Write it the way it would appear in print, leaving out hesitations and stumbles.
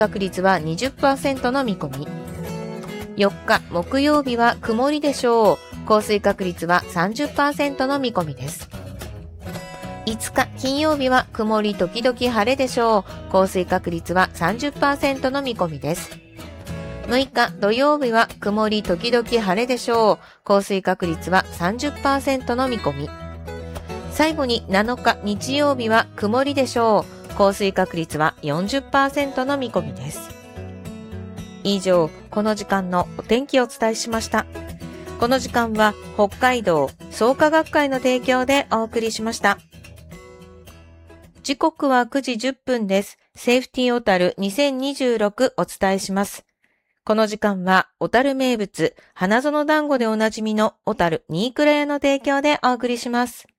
確率は 20% の見込み。4日木曜日は曇りでしょう。降水確率は 30% の見込みです。5日金曜日は曇り時々晴れでしょう。降水確率は 30% の見込みです。6日土曜日は曇り時々晴れでしょう。降水確率は 30% の見込み。最後に7日日曜日は曇りでしょう。降水確率は 40% の見込みです。以上、この時間のお天気をお伝えしました。この時間は北海道創価学会の提供でお送りしました。時刻は9時10分です。セーフティー小樽2026お伝えします。この時間は小樽名物花園団子でおなじみの小樽新倉屋の提供でお送りします。